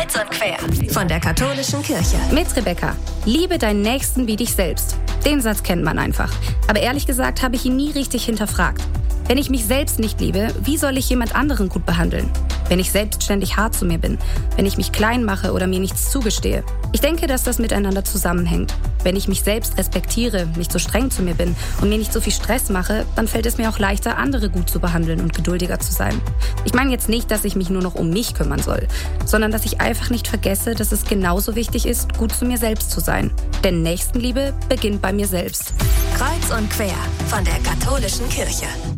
Kreuz und quer von der katholischen Kirche. Mit Rebecca. Liebe deinen Nächsten wie dich selbst. Den Satz kennt man einfach. Aber ehrlich gesagt habe ich ihn nie richtig hinterfragt. Wenn ich mich selbst nicht liebe, wie soll ich jemand anderen gut behandeln? Wenn ich selbstständig hart zu mir bin, wenn ich mich klein mache oder mir nichts zugestehe. Ich denke, dass das miteinander zusammenhängt. Wenn ich mich selbst respektiere, nicht so streng zu mir bin und mir nicht so viel Stress mache, dann fällt es mir auch leichter, andere gut zu behandeln und geduldiger zu sein. Ich meine jetzt nicht, dass ich mich nur noch um mich kümmern soll, sondern dass ich einfach nicht vergesse, dass es genauso wichtig ist, gut zu mir selbst zu sein. Denn Nächstenliebe beginnt bei mir selbst. Kreuz und quer von der katholischen Kirche.